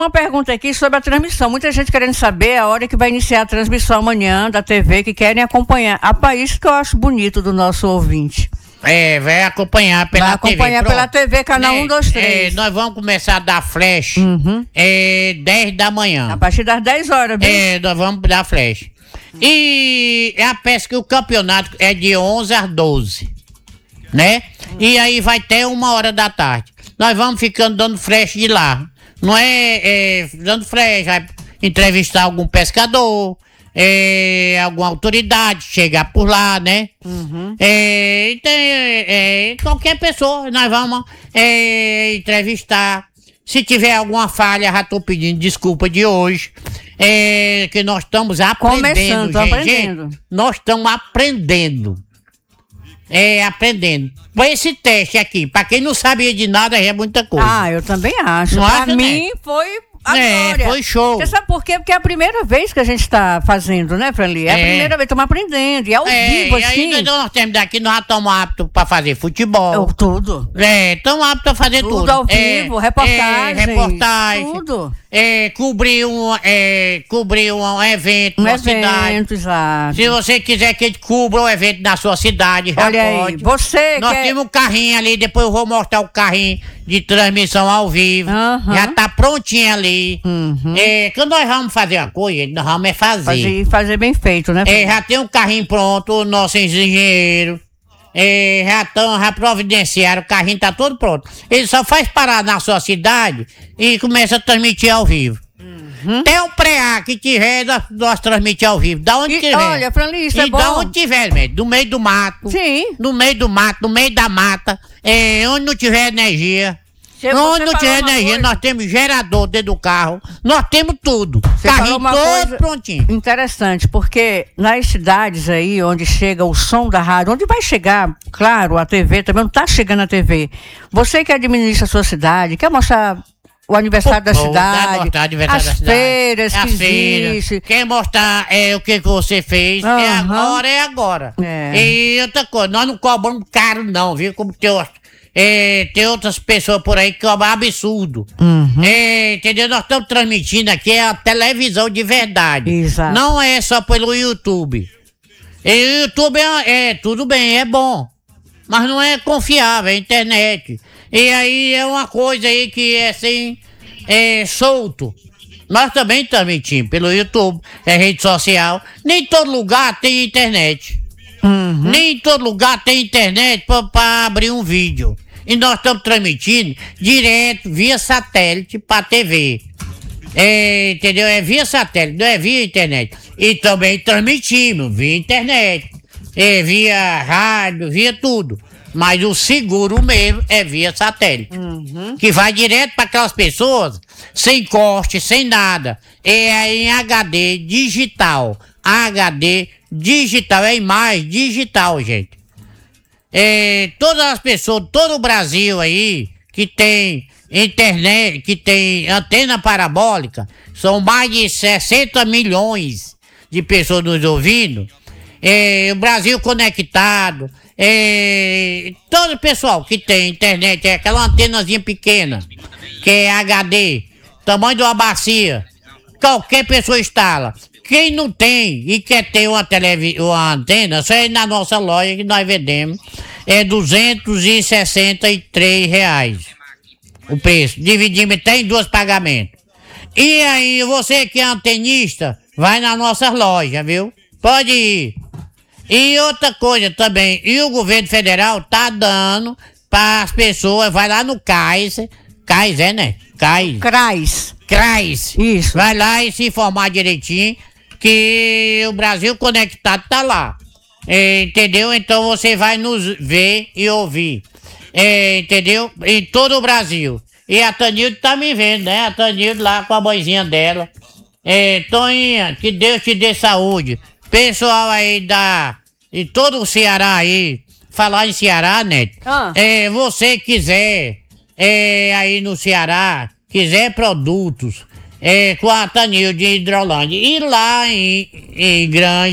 Uma pergunta aqui sobre a transmissão. Muita gente querendo saber a hora que vai iniciar a transmissão amanhã da TV, que querem acompanhar. Isso que eu acho bonito do nosso ouvinte. Vai acompanhar pela TV. Vai acompanhar pela TV, canal 123. Nós vamos começar a dar flash 10 da manhã. A partir das 10 horas, viu? Nós vamos dar flash. E a pesca, o campeonato é de 11 às 12, né? E aí vai até 1h da tarde. Nós vamos ficando dando flash de lá. Não dando flash, vai entrevistar algum pescador, alguma autoridade, chegar por lá, né? Qualquer pessoa, nós vamos entrevistar. Se tiver alguma falha, já estou pedindo desculpa de hoje. Que nós estamos aprendendo, gente. Nós estamos aprendendo. Aprendendo. Foi esse teste aqui. Pra quem não sabia de nada, é muita coisa. Eu também acho. Não pra acha, mim, né? foi a glória. Foi show. Você sabe por quê? Porque é a primeira vez que a gente tá fazendo, né, Franli? É a primeira vez, estamos aprendendo. E ao vivo, e assim. aí nós temos daqui, nós já estamos aptos pra fazer futebol. Tudo. Estamos aptos a fazer tudo. Tudo ao vivo, reportagem. Tudo. Cobrir um evento na cidade. Exato. Se você quiser que a gente cubra um evento na sua cidade, já Olha pode. aí, você Nós temos um carrinho ali, depois eu vou mostrar o carrinho de transmissão ao vivo. Já tá prontinho ali. Quando nós vamos fazer uma coisa, nós vamos fazer. Fazer bem feito, né? Já tem um carrinho pronto, o nosso engenheiro. Já providenciaram, o carrinho tá todo pronto. Ele só faz parar na sua cidade e começa a transmitir ao vivo. Tem um pré-A que tiver, nós transmitir ao vivo. Da onde tiver. Olha, Franli, isso é bom. Da onde tiver, mesmo. Do meio do mato. Sim. No meio do mato, no meio da mata. Onde não tiver energia. Onde não tiver energia, nós temos gerador dentro do carro. Nós temos tudo. Carrinho todo prontinho. Interessante, porque nas cidades aí, onde chega o som da rádio, onde vai chegar, claro, a TV, também não está chegando a TV. Você que administra a sua cidade, quer mostrar o aniversário da cidade, as feiras que existem. Quer mostrar o que você fez, é agora. E outra coisa, nós não cobramos caro não, viu? Como tem outras pessoas por aí que cobram absurdo. Entendeu? Nós estamos transmitindo aqui a televisão de verdade. Exato. Não é só pelo YouTube. E o YouTube tudo bem, é bom. Mas não é confiável, é internet. E aí é uma coisa aí que é assim, solto. Nós também transmitimos pelo YouTube, rede social. Nem todo lugar tem internet. Nem em todo lugar tem internet para abrir um vídeo. E nós estamos transmitindo direto via satélite para TV. Entendeu? É via satélite, não é via internet. E também transmitimos via internet, via rádio, via tudo. Mas o seguro mesmo é via satélite. Que vai direto para aquelas pessoas, sem corte, sem nada. É em HD digital. HD digital, é imagem digital, gente. Todas as pessoas, todo o Brasil aí, que tem internet, que tem antena parabólica, são mais de 60 milhões de pessoas nos ouvindo. O Brasil conectado. Todo o pessoal que tem internet, aquela antenazinha pequena, que é HD, tamanho de uma bacia, qualquer pessoa instala. Quem não tem e quer ter uma antena, só é na nossa loja que nós vendemos. É R$263 o preço. Dividimos até em 2 pagamentos. E aí, você que é antenista, vai na nossa loja, viu? Pode ir. E outra coisa também, e o governo federal tá dando para as pessoas, vai lá no CAIS, né? CRAS. Isso. Vai lá e se informar direitinho, que o Brasil Conectado tá lá. Entendeu? Então você vai nos ver e ouvir. Entendeu? Em todo o Brasil. E a Tanilde tá me vendo, né? A Tanilde lá com a mãezinha dela. Toninha, que Deus te dê saúde. Pessoal aí de todo o Ceará aí. Falar em Ceará, Neto. Você quiser aí no Ceará, quiser produtos com a Tanilde de Hidrolândia, e lá em Granja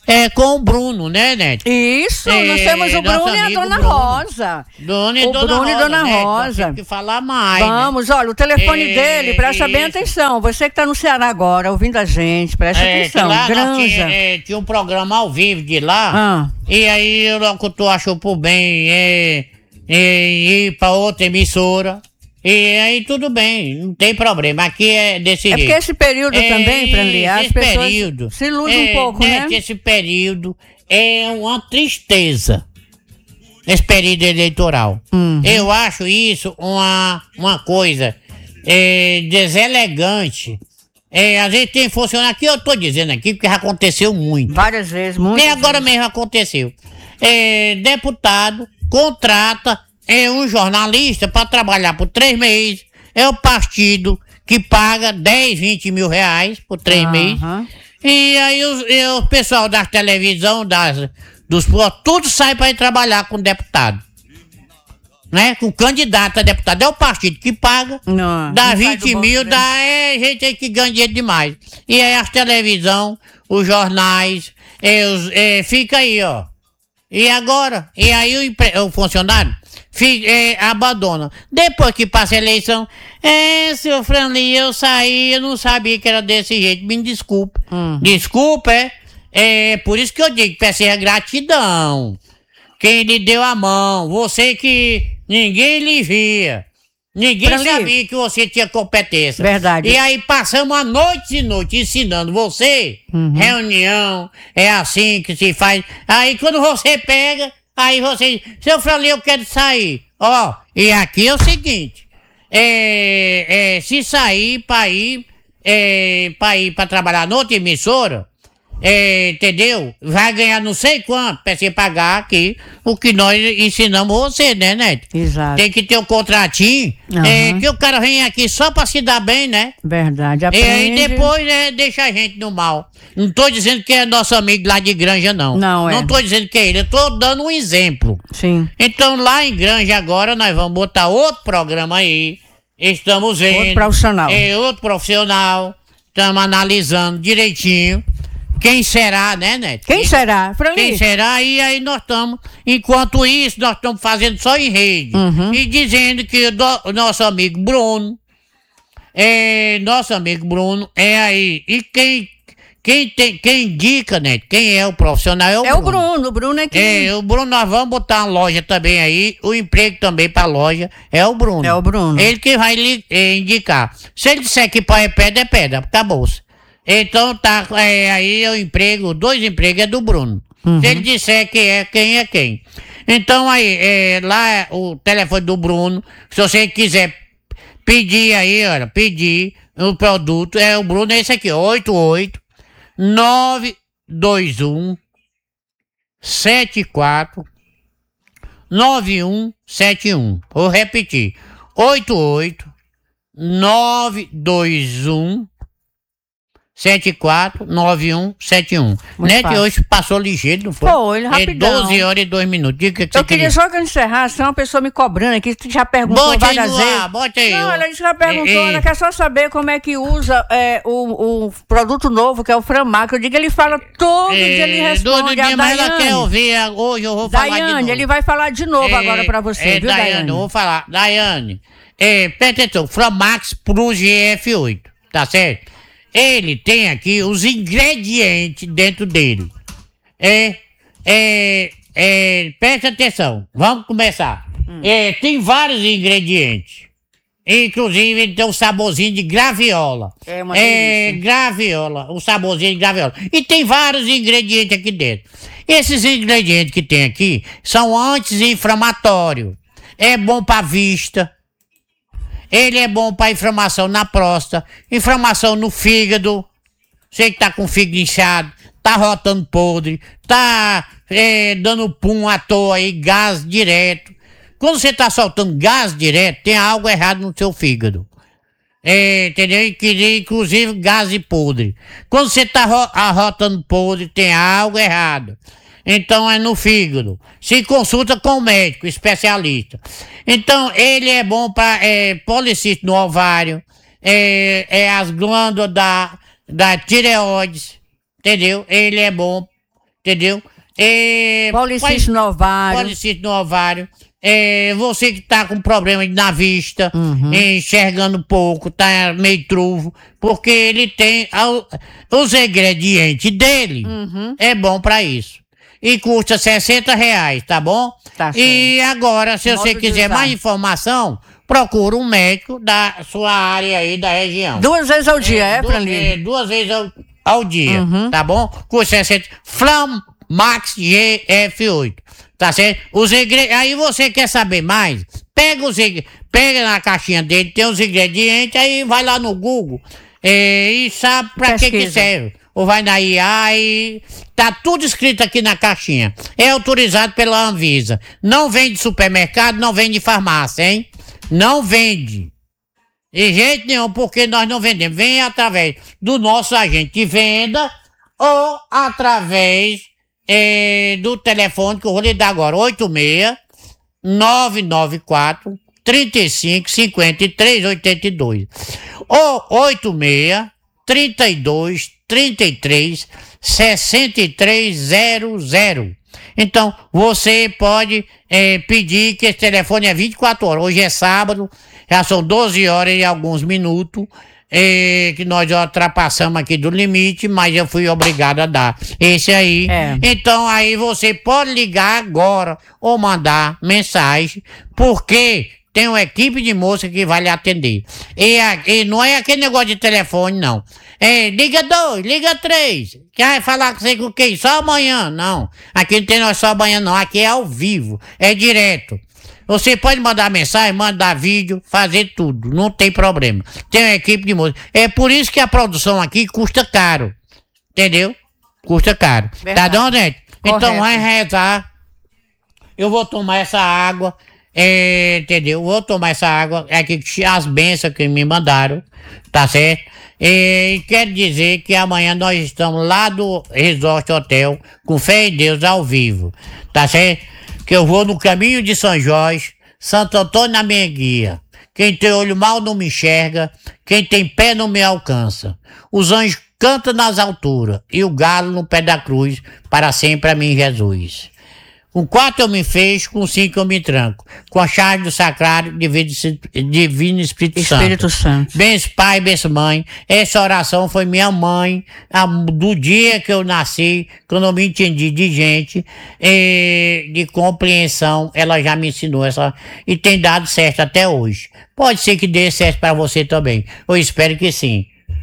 com o Bruno, né, Neto? Isso, nós temos o nosso Bruno e a amigo Dona Bruno. Rosa. Bruno e O Dona Bruno e Rosa, Dona né? Rosa. Tem que falar mais, né? Vamos, olha, o telefone dele, presta bem isso. atenção. Você que está no Ceará agora, ouvindo a gente, presta Que atenção. lá nós Granja. tinha um programa ao vivo de lá, Ah. e aí o locutor achou por bem ir pra outra emissora, e aí tudo bem, não tem problema, aqui é desse É jeito. porque esse período também, Franli, as esse pessoas período, se iludem um pouco, né? Esse período é uma tristeza, esse período eleitoral. Uhum. Eu acho isso uma coisa deselegante. Às vezes tem funcionário, aqui eu tô dizendo aqui, porque já aconteceu muito. Várias vezes, muito. Nem agora mesmo aconteceu. Deputado contrata um jornalista para trabalhar por 3 meses. É o partido que paga 10, 20 mil reais por 3 meses. E aí o pessoal da televisão, dos tudo sai para ir trabalhar com deputado. Né? Com candidato a deputado. É o partido que paga. Não, dá não sai 20 do mil, bolso dá gente aí que ganha dinheiro demais. E aí as televisão, os jornais, fica aí, ó. E agora? E aí o funcionário abandona. Depois que passa a eleição, seu Franli, eu saí, eu não sabia que era desse jeito. Me desculpe. Desculpa, por isso que eu digo que peço a gratidão. Quem lhe deu a mão, você que ninguém lhe via. Ninguém Franli, sabia que você tinha competência. Verdade. E aí passamos a noite e noite ensinando você. Reunião, é assim que se faz. Aí quando você pega, aí você diz, seu Franli, eu quero sair. Ó, e aqui é o seguinte, se sair para ir para trabalhar noutra emissora, entendeu? Vai ganhar não sei quanto pra você pagar aqui o que nós ensinamos você, né, Neto? Exato. Tem que ter um contratinho, que o cara vem aqui só pra se dar bem, né? Verdade, E aprende. aí depois deixa a gente no mal. Não tô dizendo que é nosso amigo lá de Granja, não. Não tô dizendo que é ele, eu tô dando um exemplo. Sim. Então lá em Granja agora nós vamos botar outro programa aí. Estamos vendo. Outro profissional. Outro profissional. Estamos analisando direitinho. Quem será, né, Neto? Quem será? Franli? Quem será? E aí nós estamos, enquanto isso, nós estamos fazendo só em rede. E dizendo que o nosso amigo Bruno, é aí. E quem indica, Neto? Quem é o profissional é o Bruno. O Bruno é que... O Bruno, nós vamos botar uma loja também aí, o emprego também pra loja, é o Bruno. É o Bruno. Ele que vai indicar. Se ele disser que pau é pedra, acabou-se. Então tá, aí o emprego, 2 empregos é do Bruno. Se ele disser que quem é quem. Então aí, lá o telefone do Bruno, se você quiser pedir aí, olha, pedir o produto, o Bruno é esse aqui, 88 921 74 9171. Vou repetir. 88 921 749171. Neto, hoje passou ligeiro, não foi? Foi, rapidão. 12 horas e 2 minutos. Diga que eu queria só que eu encerrasse, tem uma pessoa me cobrando aqui, que já perguntou bote várias vezes. Bote aí. Não, ela já perguntou, ela quer só saber como é que usa o produto novo, que é o Framac. Eu digo, ele fala todo dia, ele responde. Todo dia, mas ela quer ouvir, hoje eu vou falar de novo. Daiane, ele vai falar de novo agora pra você, viu, Daiane? Eu vou falar. Daiane, presta atenção, Framax Plus GF8, tá certo? Ele tem aqui os ingredientes dentro dele. Presta atenção, vamos começar. Tem vários ingredientes. Inclusive ele tem um saborzinho de graviola. É uma delícia. Graviola, um saborzinho de graviola. E tem vários ingredientes aqui dentro. Esses ingredientes que tem aqui são anti-inflamatórios. É bom para vista. Ele é bom para inflamação na próstata, inflamação no fígado. Você que tá com o fígado inchado, tá rotando podre, tá dando pum à toa aí, gás direto. Quando você tá soltando gás direto, tem algo errado no seu fígado. Entendeu? Inclusive gás de podre. Quando você tá arrotando podre, tem algo errado. Então é no fígado. Se consulta com o médico especialista. Então ele é bom para policisto no ovário, as glândulas da tireoides, entendeu? Ele é bom, entendeu? Policístito no ovário. Policístito no ovário. Você que tá com problema na vista, enxergando pouco, tá meio truvo, porque ele tem os ingredientes dele, é bom pra isso. E custa R$60, tá bom? Tá certo. E agora, se você quiser mais informação, procura um médico da sua área aí, da região. 2 vezes ao dia, Franley? 2 vezes ao dia, tá bom? Custa 60. Flamax GF8, tá certo? Aí você quer saber mais? Pega na caixinha dele, tem os ingredientes, aí vai lá no Google e sabe pra que serve. Ou vai na IA e tá tudo escrito aqui na caixinha. É autorizado pela Anvisa. Não vende supermercado, não vende farmácia, hein? Não vende. De jeito nenhum, porque nós não vendemos. Vem através do nosso agente de venda ou através do telefone que eu vou lhe dar agora. 86-994 35 53 82 ou 86-32-33 6300. Então, você pode pedir que esse telefone é 24 horas. Hoje é sábado, já são 12 horas e alguns minutos, que nós já ultrapassamos aqui do limite, mas eu fui obrigado a dar esse aí. Então, aí você pode ligar agora ou mandar mensagem, porque tem uma equipe de moça que vai lhe atender. E não é aquele negócio de telefone, não. Liga 2, liga 3. Quer falar com você com quem? Só amanhã. Não. Aqui não tem nós só amanhã, não. Aqui é ao vivo. É direto. Você pode mandar mensagem, mandar vídeo, fazer tudo. Não tem problema. Tem uma equipe de moça. É por isso que a produção aqui custa caro. Entendeu? Custa caro. Verdade. Tá, dona Nete? Então vai rezar. Eu vou tomar essa água. Entendeu? Vou tomar essa água aqui, as bênçãos que me mandaram, tá certo? E quero dizer que amanhã nós estamos lá do Resort Hotel com fé em Deus ao vivo, tá certo? Que eu vou no caminho de São Jorge, Santo Antônio na minha guia. Quem tem olho mal não me enxerga, quem tem pé não me alcança. Os anjos cantam nas alturas e o galo no pé da cruz, para sempre a mim Jesus. Com 4 eu me fecho, com 5 eu me tranco. Com a chave do sacrário, divino Espírito Santo. Benção pai, benção mãe. Essa oração foi minha mãe, do dia que eu nasci, que eu não me entendi de gente, de compreensão, ela já me ensinou essa, e tem dado certo até hoje. Pode ser que dê certo para você também. Eu espero que sim.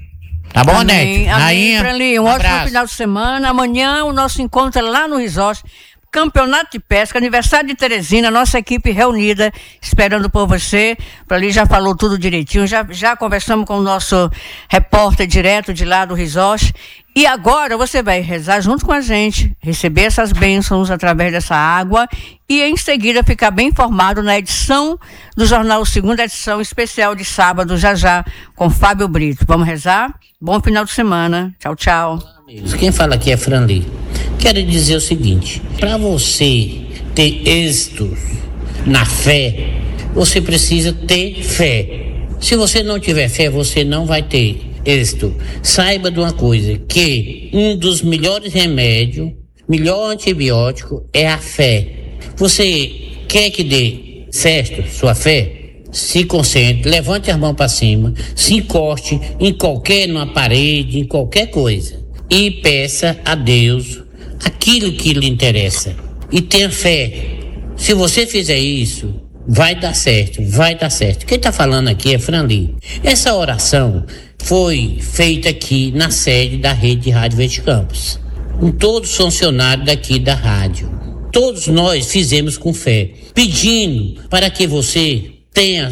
Tá bom, Nete? Amém, Franley. Um ótimo final de semana. Amanhã o nosso encontro é lá no Resort. Campeonato de Pesca, aniversário de Teresina, nossa equipe reunida, esperando por você. Franley já falou tudo direitinho, já conversamos com o nosso repórter direto de lá do Resort. E agora você vai rezar junto com a gente, receber essas bênçãos através dessa água e em seguida ficar bem informado na edição do Jornal Segunda Edição especial de sábado, já, com Fábio Brito. Vamos rezar? Bom final de semana. Tchau, tchau. Quem fala aqui é Franley. Quero dizer o seguinte, para você ter êxito na fé, você precisa ter fé. Se você não tiver fé, você não vai ter êxito. Saiba de uma coisa, que um dos melhores remédios, melhor antibiótico é a fé. Você quer que dê certo sua fé? Se concentre, levante as mãos para cima, se encoste numa parede, em qualquer coisa e peça a Deus aquilo que lhe interessa e tenha fé. Se você fizer isso, vai dar certo, vai dar certo. Quem está falando aqui é Franley. Essa oração foi feita aqui na sede da Rede Rádio Verde Campos, com todos os funcionários daqui da rádio. Todos nós fizemos com fé, pedindo para que você tenha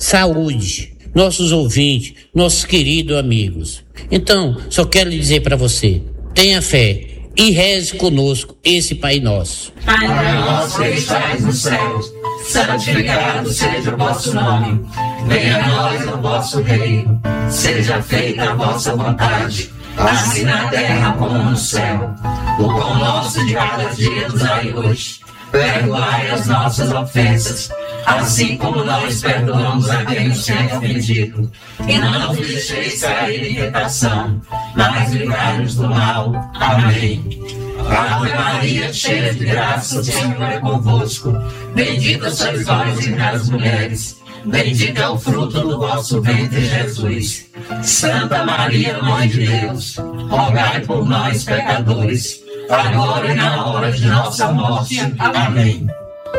saúde, nossos ouvintes, nossos queridos amigos. Então, só quero lhe dizer para você, tenha fé e reze conosco esse Pai Nosso. Pai nosso que estais nos céus, santificado seja o vosso nome. Venha a nós o vosso reino, seja feita a vossa vontade, assim na terra como no céu. O pão nosso de cada dia nos dai hoje. Perdoai as nossas ofensas, assim como nós perdoamos a quem nos tem ofendido. E não nos deixeis cair em tentação, mas livrai-nos do mal. Amém. Ave Maria, cheia de graça, o Senhor é convosco. Bendita sois vós entre as mulheres. Bendito é o fruto do vosso ventre, Jesus. Santa Maria, Mãe de Deus, rogai por nós, pecadores, agora e na hora de nossa morte. Amém.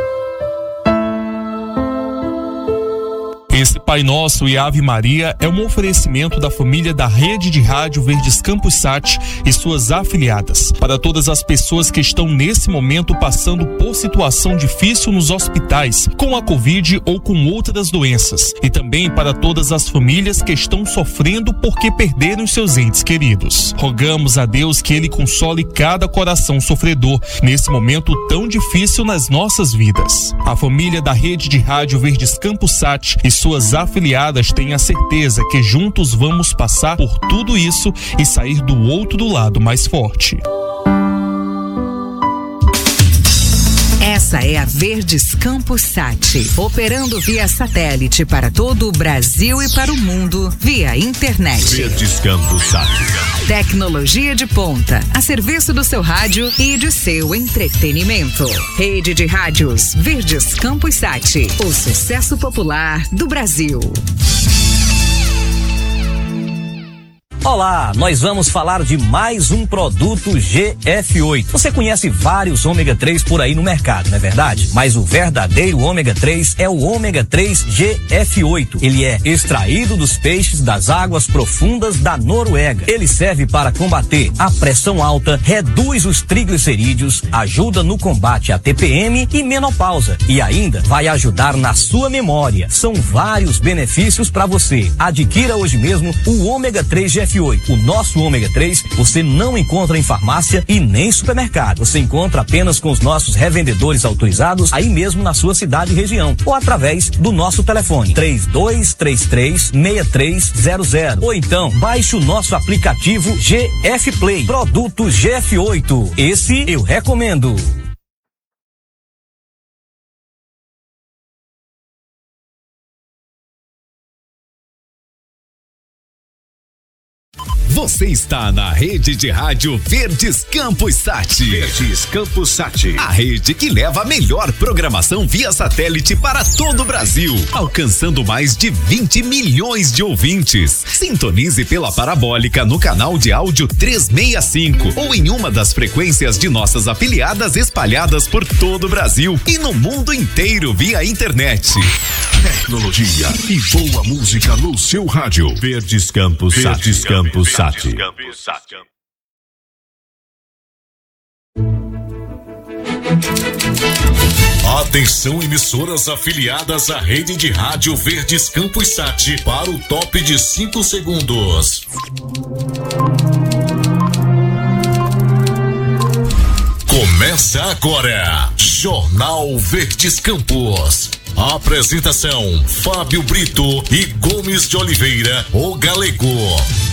Esse Pai Nosso e Ave Maria é um oferecimento da família da Rede de Rádio Verdes Campos Sat e suas afiliadas. Para todas as pessoas que estão nesse momento passando por situação difícil nos hospitais, com a Covid ou com outras doenças. E também para todas as famílias que estão sofrendo porque perderam seus entes queridos. Rogamos a Deus que Ele console cada coração sofredor nesse momento tão difícil nas nossas vidas. A família da Rede de Rádio Verdes Campos Sat e suas afiliadas têm a certeza que juntos vamos passar por tudo isso e sair do outro lado mais forte. Essa é a Verdes Campos Sat, operando via satélite para todo o Brasil e para o mundo via internet. Verdes Campos Sat. Tecnologia de ponta, a serviço do seu rádio e de seu entretenimento. Rede de Rádios Verdes Campos Sat, o sucesso popular do Brasil. Olá, nós vamos falar de mais um produto GF8. Você conhece vários ômega 3 por aí no mercado, não é verdade? Mas o verdadeiro ômega 3 é o ômega 3 GF8. Ele é extraído dos peixes das águas profundas da Noruega. Ele serve para combater a pressão alta, reduz os triglicerídeos, ajuda no combate à TPM e menopausa. E ainda vai ajudar na sua memória. São vários benefícios para você. Adquira hoje mesmo o ômega 3 GF8. O nosso ômega 3 você não encontra em farmácia e nem supermercado. Você encontra apenas com os nossos revendedores autorizados aí mesmo na sua cidade e região ou através do nosso telefone 3233-6300 ou então baixe o nosso aplicativo GF Play. Produto GF8. Esse eu recomendo. Você está na Rede de Rádio Verdes Campos Sat. Verdes Campos Sat. A rede que leva a melhor programação via satélite para todo o Brasil, alcançando mais de 20 milhões de ouvintes. Sintonize pela parabólica no canal de áudio 365 ou em uma das frequências de nossas afiliadas espalhadas por todo o Brasil e no mundo inteiro via internet. Tecnologia e boa música no seu rádio. Verdes Campos Sat. Verdes Campos Sat. Atenção, emissoras afiliadas à Rede de Rádio Verdes Campos Sat para o top de 5 segundos. Começa agora, Jornal Verdes Campos. Apresentação: Fábio Brito e Gomes de Oliveira, o Galego.